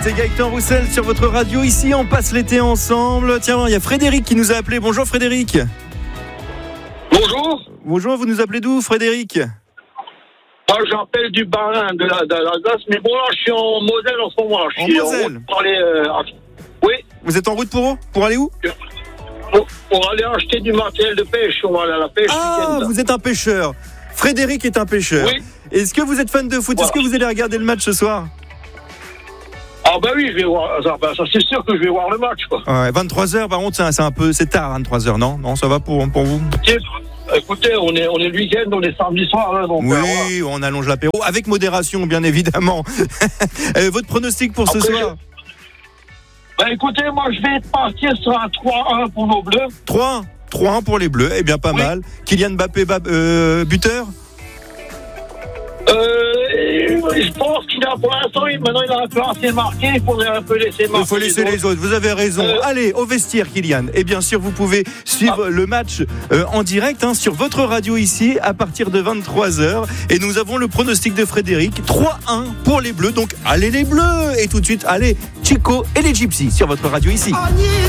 C'est Gaëtan Roussel sur votre radio. Ici, on passe l'été ensemble. Tiens, il y a Frédéric qui nous a appelé. Bonjour Frédéric. Bonjour. Bonjour, vous nous appelez d'où Frédéric? Moi, j'appelle du Bas-Rhin de l'Alsace, mais bon, là, je suis en Moselle en ce moment. Je suis en route pour aller. Oui. Vous êtes en route pour aller où? Pour aller acheter du matériel de pêche. On va aller à la pêche. Ah, vous êtes un pêcheur. Frédéric est un pêcheur. Oui. Est-ce que vous êtes fan de foot? Voilà. Est-ce que vous allez regarder le match ce soir? Ah ben oui, je vais voir. Ça c'est sûr que je vais voir le match, quoi. Ouais, 23h, par contre, c'est tard, 23h, non? Non, ça va pour vous? Écoutez, on est le week-end, on est samedi soir, hein, donc. Oui, on allonge l'apéro avec modération, bien évidemment. Votre pronostic pour ce soir? Écoutez, moi, je vais partir sur un 3-1 pour nos Bleus. 3-1 pour les Bleus, eh bien pas mal. Kylian Mbappé, buteur? Je pense qu'il a, pour l'instant, maintenant il a un peu assez marqué, il faudrait un peu laisser marquer. Il faut laisser les autres, vous avez raison. Allez, au vestiaire Kylian. Et bien sûr, vous pouvez suivre le match en direct sur votre radio ici à partir de 23h. Et nous avons le pronostic de Frédéric, 3-1 pour les Bleus. Donc allez les Bleus. Et tout de suite, allez, Chico et les Gypsies sur votre radio ici.